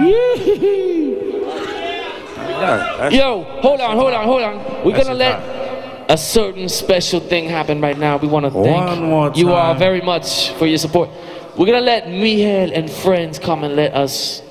Yo, hold on. We're gonna let a certain special thing happen right now. We want to thank you all very much for your support. We're gonna let Michel and friends come and let us